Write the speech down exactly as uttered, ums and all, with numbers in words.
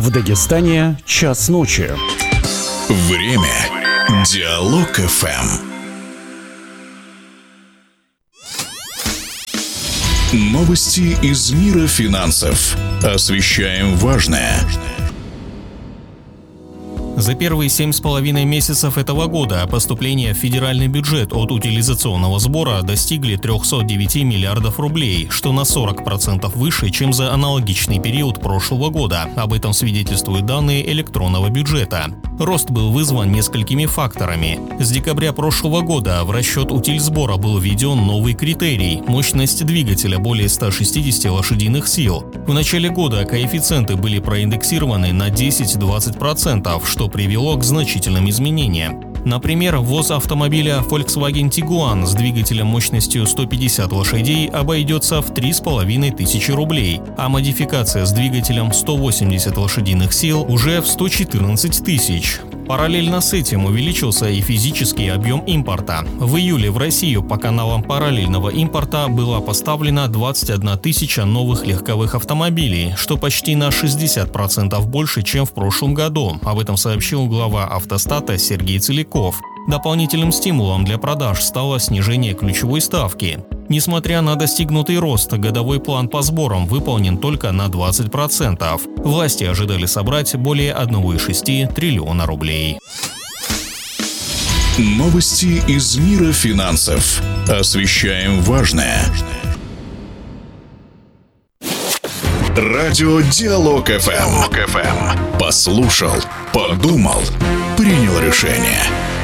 В Дагестане час ночи. Время. Диалог эф эм. Новости из мира финансов. Освещаем важное. За первые семь с половиной месяцев этого года поступления в федеральный бюджет от утилизационного сбора достигли триста девять миллиардов рублей, что на сорок процентов выше, чем за аналогичный период прошлого года. Об этом свидетельствуют данные электронного бюджета. Рост был вызван несколькими факторами. С декабря прошлого года в расчет утильсбора был введен новый критерий – мощность двигателя более ста шестидесяти лошадиных сил. В начале года коэффициенты были проиндексированы на десять-двадцать процентов, что привело к значительным изменениям. Например, ввоз автомобиля Volkswagen Tiguan с двигателем мощностью сто пятьдесят лошадей обойдется в три с половиной тысячи рублей, а модификация с двигателем сто восемьдесят лошадиных сил уже в сто четырнадцать тысяч. Параллельно с этим увеличился и физический объем импорта. В июле в Россию по каналам параллельного импорта была поставлена двадцать одна тысяча новых легковых автомобилей, что почти на шестьдесят процентов больше, чем в прошлом году. Об этом сообщил глава Автостата Сергей Целиков. Дополнительным стимулом для продаж стало снижение ключевой ставки. Несмотря на достигнутый рост, годовой план по сборам выполнен только на двадцать процентов. Власти ожидали собрать более одна целых шесть десятых триллиона рублей. Новости из мира финансов. Освещаем важное. Радио Диалог эф эм. Послушал, подумал, принял решение.